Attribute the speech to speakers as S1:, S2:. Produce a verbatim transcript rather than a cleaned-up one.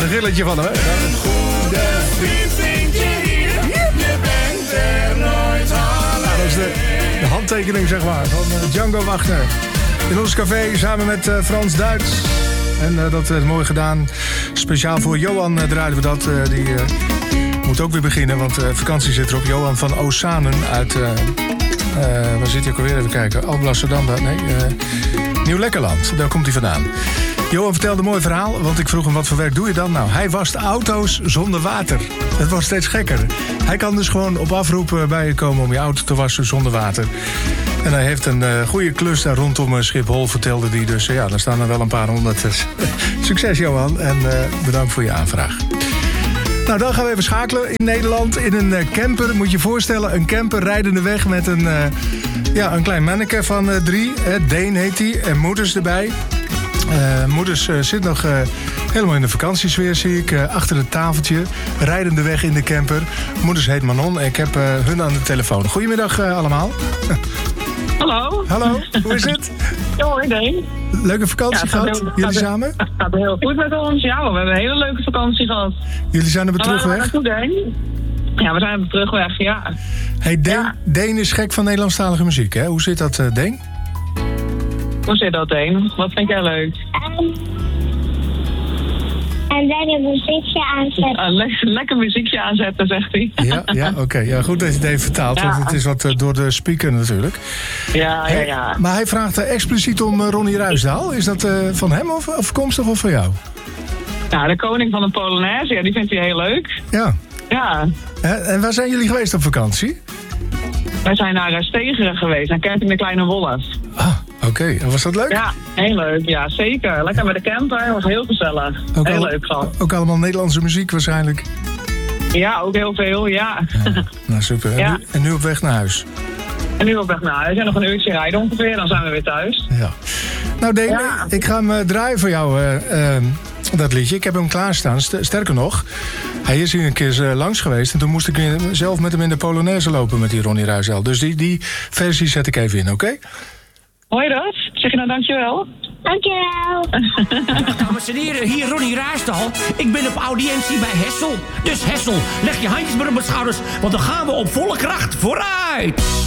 S1: een rilletje van hem, hè?
S2: Goede vriend vind je hier, je bent er nooit alleen.
S1: Ja, dat is de, de handtekening, zeg maar, van uh, Django Wagner. In ons café samen met uh, Frans Duits. En uh, dat is mooi gedaan. Speciaal voor Johan uh, draaiden we dat. Uh, die uh, moet ook weer beginnen, want uh, vakantie zit erop. Johan van Oossanen uit... Uh, uh, waar zit hij ook alweer? Even kijken. Alblasserdam, nee. Uh, Nieuw-Lekkerland, daar komt hij vandaan. Johan vertelde een mooi verhaal, want ik vroeg hem wat voor werk doe je dan? Nou, hij wast auto's zonder water. Het wordt steeds gekker. Hij kan dus gewoon op afroep bij je komen om je auto te wassen zonder water. En hij heeft een uh, goede klus daar rondom Schiphol, vertelde hij. Dus uh, ja, daar staan er wel een paar honderd. Succes, Johan, en uh, bedankt voor je aanvraag. Nou, dan gaan we even schakelen in Nederland. In een uh, camper, moet je je voorstellen, een camper rijdende weg met een, uh, ja, een klein manneke van uh, drie. Uh, Deen heet hij, en moeders erbij. Uh, moeders uh, zit nog uh, helemaal in de vakantiesfeer, zie ik. Uh, achter het tafeltje, rijdende weg in de camper. Moeders heet Manon en ik heb uh, hun aan de telefoon. Goedemiddag uh, allemaal.
S3: Hallo.
S1: Hallo, hoe is het?
S3: Hoi, Deen.
S1: Leuke vakantie
S3: ja,
S1: gehad?
S3: heel,
S1: Jullie
S3: gaat
S1: samen?
S3: Het gaat heel goed met ons. Ja, we hebben een hele leuke vakantie gehad.
S1: Jullie zijn er weer terugweg?
S3: Waar Deen? Ja, we zijn er terugweg, ja.
S1: Hey, Deen,
S3: ja.
S1: Deen is gek van Nederlandstalige muziek, hè? Hoe zit dat, uh, Deen?
S3: Hoe zit dat, Deen? Wat vind jij leuk?
S4: Um, en dan een muziekje aanzetten.
S3: Uh, le- lekker muziekje aanzetten, zegt hij.
S1: Ja, ja oké. Okay. Ja, goed dat je het even vertaalt, ja. Want het is wat uh, door de speaker natuurlijk.
S3: Ja, ja, ja.
S1: Hey, maar hij vraagt uh, expliciet om uh, Ronnie Ruisdael. Is dat uh, van hem of afkomstig of van jou?
S3: Ja, de koning van de Polonaise, ja, die vindt hij heel leuk.
S1: Ja.
S3: Ja.
S1: Uh, en waar zijn jullie geweest op vakantie?
S3: Wij zijn naar uh, Stegeren geweest, naar Camping de Kleine Wolf.
S1: Ah, oké. Okay. En was dat leuk?
S3: Ja, heel leuk. Ja, zeker. Lekker met de camper. Was heel gezellig.
S1: Ook
S3: heel
S1: al,
S3: leuk gewoon.
S1: Ook allemaal Nederlandse muziek waarschijnlijk?
S3: Ja, ook heel veel, ja.
S1: ja. Nou, super. En, ja. nu, en nu op weg naar huis?
S3: En nu op weg naar huis. En nog een uurtje rijden ongeveer, dan zijn we weer thuis.
S1: Ja. Nou, Deen, ja. ik ga hem uh, draaien voor jou, uh, uh, dat liedje. Ik heb hem klaarstaan. St- sterker nog, hij is hier een keer uh, langs geweest. En toen moest ik zelf met hem in de Polonaise lopen met die Ronnie Ruisdael. Dus die, die versie zet ik even in, oké? Okay?
S3: Hoor je dat? Zeg je nou dankjewel?
S4: Dankjewel.
S5: Dag dames en heren, hier Ronnie Ruisdael. Ik ben op audiëntie bij Hessel. Dus Hessel, leg je handjes maar op mijn schouders, want dan gaan we op volle kracht vooruit.